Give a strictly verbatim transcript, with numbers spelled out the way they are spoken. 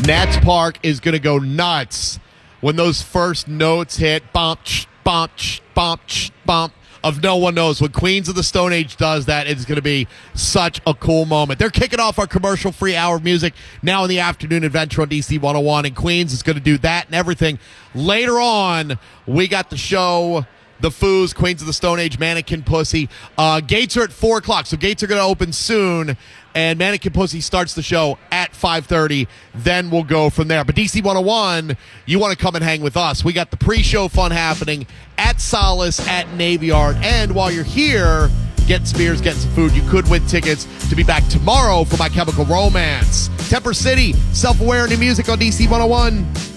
Nats Park is going to go nuts when those first notes hit. Bump, ch, bump, ch, bump, ch, bump. Of No One Knows. When Queens of the Stone Age does that, it's going to be such a cool moment. They're kicking off our commercial-free hour of music now in the afternoon adventure on D C one oh one, and Queens is going to do that and everything. Later on, we got the show, The Foos, Queens of the Stone Age, Mannequin Pussy. Uh, gates are at four o'clock, so gates are going to open soon, and Mannequin Pussy starts the show at five thirty. Then we'll go from there. But D C one oh one, you want to come and hang with us. We got the pre-show fun happening at Solace, at Navy Yard. And while you're here, getting some beers, getting some food, you could win tickets to be back tomorrow for My Chemical Romance. Temper City, Self-Aware, new music on D C one oh one.